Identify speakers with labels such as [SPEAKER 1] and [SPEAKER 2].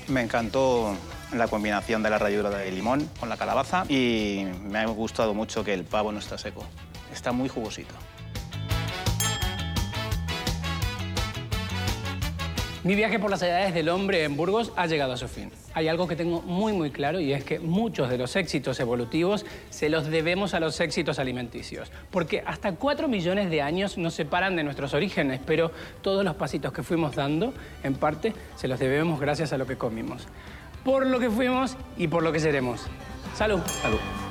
[SPEAKER 1] Me encantó la combinación de la ralladura de limón con la calabaza y me ha gustado mucho que el pavo no está seco. Está muy jugosito.
[SPEAKER 2] Mi viaje por las edades del hombre en Burgos ha llegado a su fin. Hay algo que tengo muy claro y es que muchos de los éxitos evolutivos se los debemos a los éxitos alimenticios. Porque hasta 4 millones de años nos separan de nuestros orígenes, pero todos los pasitos que fuimos dando, en parte, se los debemos gracias a lo que comimos. Por lo que fuimos y por lo que seremos. ¡Salud!
[SPEAKER 1] Salud.